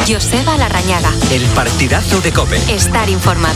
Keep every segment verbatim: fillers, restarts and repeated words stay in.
Joseba Larrañaga. El partidazo de COPE. Estar informado.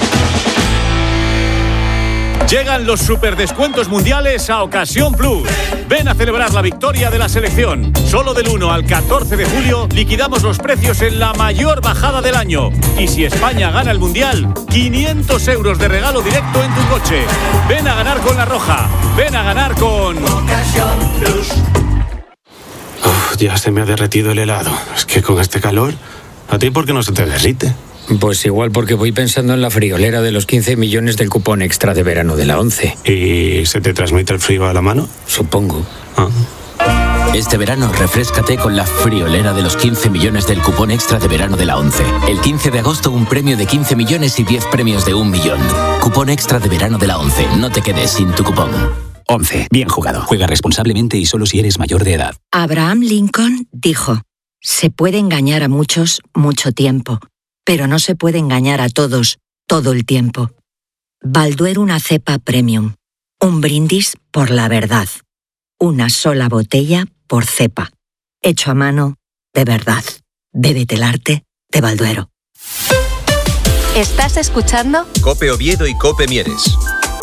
Llegan los superdescuentos mundiales a Ocasión Plus. Ven a celebrar la victoria de la selección. Solo del uno al catorce de julio liquidamos los precios en la mayor bajada del año. Y si España gana el mundial, quinientos euros de regalo directo en tu coche. Ven a ganar con La Roja. Ven a ganar con Ocasión Plus. Uf, ya se me ha derretido el helado. Es que con este calor, ¿a ti por qué no se te derrite? Pues igual porque voy pensando en la friolera de los quince millones del cupón extra de verano de la ONCE. ¿Y se te transmite el frío a la mano? Supongo. Ah. Este verano refréscate con la friolera de los quince millones del cupón extra de verano de la ONCE. El quince de agosto un premio de quince millones y diez premios de un millón. Cupón extra de verano de la ONCE. No te quedes sin tu cupón. ONCE. Bien jugado. Juega responsablemente y solo si eres mayor de edad. Abraham Lincoln dijo: se puede engañar a muchos mucho tiempo, pero no se puede engañar a todos todo el tiempo. Balduero una cepa premium. Un brindis por la verdad. Una sola botella por cepa. Hecho a mano de verdad. Bébete el arte de Balduero. ¿Estás escuchando? COPE Oviedo y COPE Mieres.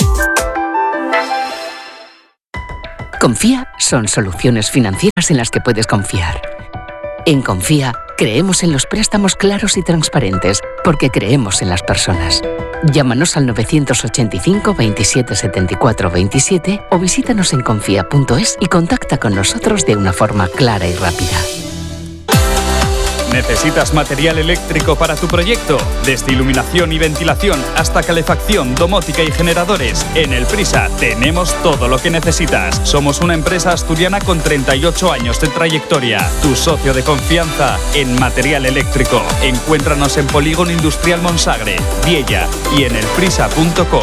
Confía son soluciones financieras en las que puedes confiar. En Confía, creemos en los préstamos claros y transparentes, porque creemos en las personas. Llámanos al nueve ochenta y cinco, veintisiete, setenta y cuatro, veintisiete o visítanos en confía punto es y contacta con nosotros de una forma clara y rápida. ¿Necesitas material eléctrico para tu proyecto? Desde iluminación y ventilación hasta calefacción, domótica y generadores. En El Prisa tenemos todo lo que necesitas. Somos una empresa asturiana con treinta y ocho años de trayectoria. Tu socio de confianza en material eléctrico. Encuéntranos en Polígono Industrial Monsagre, Viella y en elprisa punto com.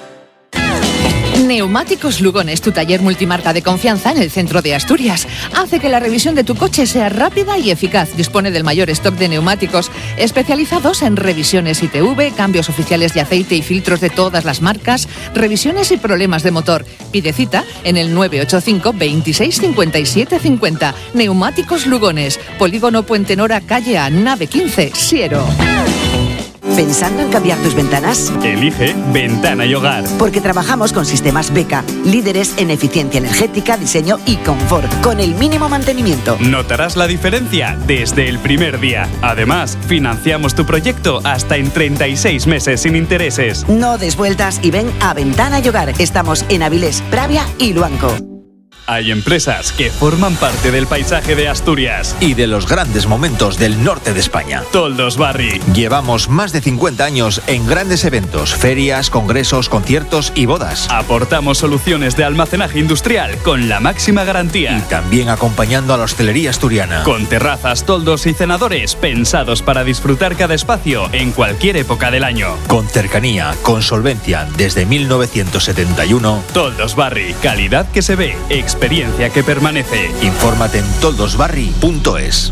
Neumáticos Lugones, tu taller multimarca de confianza en el centro de Asturias. Hace que la revisión de tu coche sea rápida y eficaz. Dispone del mayor stock de neumáticos especializados en revisiones I T V, cambios oficiales de aceite y filtros de todas las marcas, revisiones y problemas de motor. Pide cita en el nueve ocho cinco, veintiséis, cincuenta y siete, cincuenta. Neumáticos Lugones, Polígono Puente Nora, calle A, nave quince, Siero. ¿Pensando en cambiar tus ventanas? Elige Ventana y Hogar. Porque trabajamos con sistemas Beka, líderes en eficiencia energética, diseño y confort, con el mínimo mantenimiento. Notarás la diferencia desde el primer día. Además, financiamos tu proyecto hasta en treinta y seis meses sin intereses. No des vueltas y ven a Ventana y Hogar. Estamos en Avilés, Pravia y Luanco. Hay empresas que forman parte del paisaje de Asturias y de los grandes momentos del norte de España. Toldos Barri. Llevamos más de cincuenta años en grandes eventos, ferias, congresos, conciertos y bodas. Aportamos soluciones de almacenaje industrial con la máxima garantía. Y también acompañando a la hostelería asturiana. Con terrazas, toldos y cenadores pensados para disfrutar cada espacio en cualquier época del año. Con cercanía, con solvencia, desde mil novecientos setenta y uno. Toldos Barri, calidad que se ve, experiencia que permanece. Infórmate en toldosbarri punto es.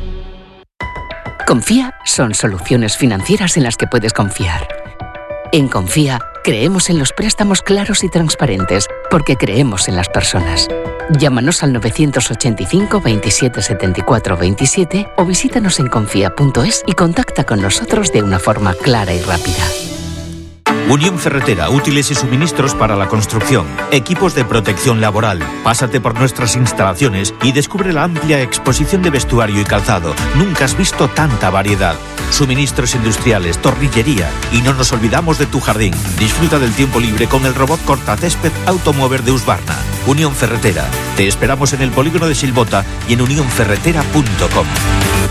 Confía son soluciones financieras en las que puedes confiar. En Confía, creemos en los préstamos claros y transparentes, porque creemos en las personas. Llámanos al nueve ochenta y cinco, veintisiete, setenta y cuatro, veintisiete o visítanos en confía punto es y contacta con nosotros de una forma clara y rápida. Unión Ferretera, útiles y suministros para la construcción, equipos de protección laboral. Pásate por nuestras instalaciones y descubre la amplia exposición de vestuario y calzado. Nunca has visto tanta variedad. Suministros industriales, tornillería y no nos olvidamos de tu jardín. Disfruta del tiempo libre con el robot cortacésped Automover de Husqvarna. Unión Ferretera. Te esperamos en el polígono de Silbota y en unión ferretera punto com.